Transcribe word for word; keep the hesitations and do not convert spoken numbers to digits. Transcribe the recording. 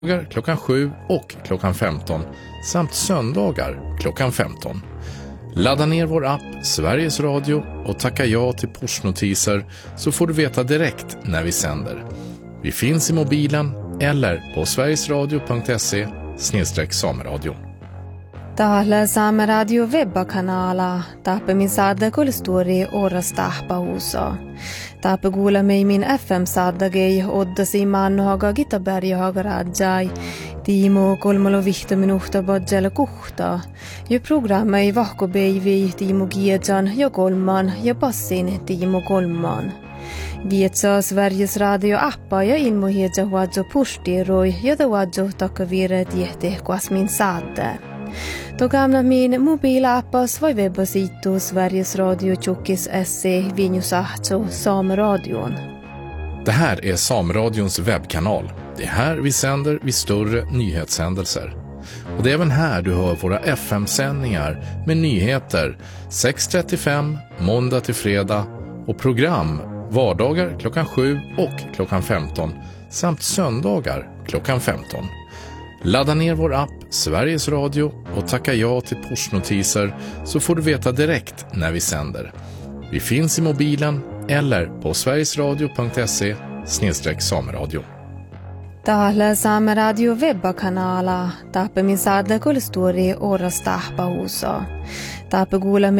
klockan sju och klockan femton samt söndagar klockan femton. Ladda ner vår app Sveriges Radio och tacka ja till pushnotiser så får du veta direkt när vi sänder. Vi finns i mobilen eller på sverigesradio punkt se snedstreck sameradio. Täällä Saameradio webbakanala taapemi saada kulstori oras tahpahuuso. Taape kuulemme min F M-saadagei oddasi mannohaga Gitaberjahaga rajai. Tiimo kolmalo vihto minuhta bodjala kuhta. Jo programma ei vahkobeivi Tiimo Giedjan ja kolman ja passin Tiimo kolman. Vietsa Sveriges Radio-appa ja ilmohedja huadjo pushtiroi ja da huadjo takavire tiehte kuasmin saade. Då gamla min mobilappas var webbasitu Sveriges Radio Tjockis S C Vinjusahto Sameradion. Det här är Sameradions webbkanal. Det är här vi sänder vid större nyhetshändelser. Och det är även här du hör våra F M-sändningar med nyheter sex trettiofem måndag till fredag och program vardagar klockan sju och klockan femton samt söndagar klockan femton. Ladda ner vår app Sveriges Radio och tacka ja till pushnotiser så får du veta direkt när vi sänder. Vi finns i mobilen eller på sverigesradio punkt se snedstreck sameradio. Täällä Saameradio webbakanala taapemi saada kulstori oras tahpahuuso. Taape kuulemme